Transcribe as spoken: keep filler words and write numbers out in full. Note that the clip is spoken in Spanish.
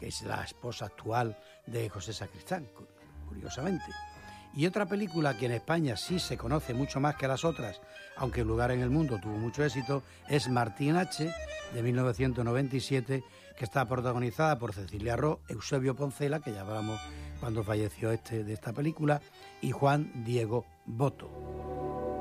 es la esposa actual de José Sacristán, curiosamente. Y otra película que en España sí se conoce mucho más que las otras, aunque el lugar en el mundo tuvo mucho éxito, es Martín H., de mil novecientos noventa y siete, que está protagonizada por Cecilia Roth, Eusebio Poncela, que ya hablamos cuando falleció este de esta película, y Juan Diego Botto.